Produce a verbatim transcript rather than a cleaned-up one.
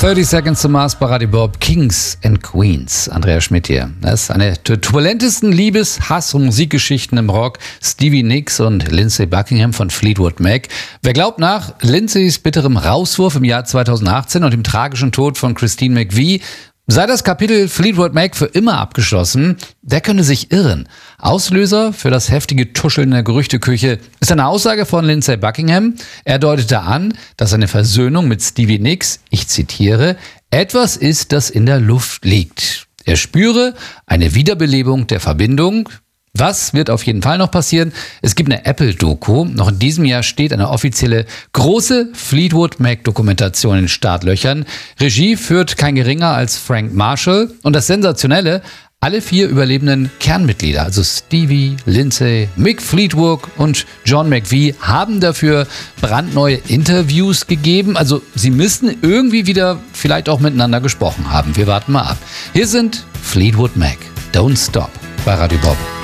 dreißig Seconds to Mars bei Radio Bob, Kings and Queens. Andreas Schmidt hier. Das ist eine der turbulentesten Liebes-, Hass- und Musikgeschichten im Rock. Stevie Nicks und Lindsey Buckingham von Fleetwood Mac. Wer glaubt, nach Lindsays bitterem Rauswurf im Jahr zweitausendachtzehn und dem tragischen Tod von Christine McVie sei das Kapitel Fleetwood Mac für immer abgeschlossen, der könne sich irren. Auslöser für das heftige Tuscheln in der Gerüchteküche ist eine Aussage von Lindsey Buckingham. Er deutete an, dass eine Versöhnung mit Stevie Nicks, ich zitiere, etwas ist, das in der Luft liegt. Er spüre eine Wiederbelebung der Verbindung. Was wird auf jeden Fall noch passieren? Es gibt eine Apple-Doku. Noch in diesem Jahr steht eine offizielle große Fleetwood Mac-Dokumentation in den Startlöchern. Regie führt kein geringer als Frank Marshall. Und das Sensationelle, alle vier überlebenden Kernmitglieder, also Stevie, Lindsey, Mick Fleetwood und John McVie, haben dafür brandneue Interviews gegeben. Also sie müssten irgendwie wieder vielleicht auch miteinander gesprochen haben. Wir warten mal ab. Hier sind Fleetwood Mac. Don't Stop bei Radio Bob.